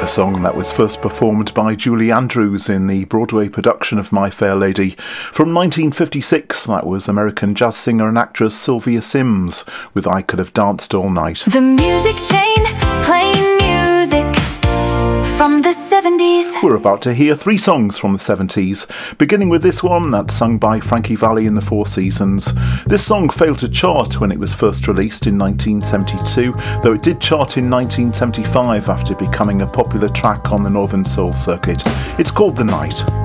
song that was first performed by Julie Andrews in the Broadway production of My Fair Lady. From 1956, that was American jazz singer and actress Sylvia Sims with I Could Have Danced All Night. The Music Chain, playing music from the 70s. We're about to hear 3 songs from the 70s, beginning with this one that's sung by Frankie Valli and the Four Seasons. This song failed to chart when it was first released in 1972, though it did chart in 1975 after becoming a popular track on the Northern Soul circuit. It's called The Night.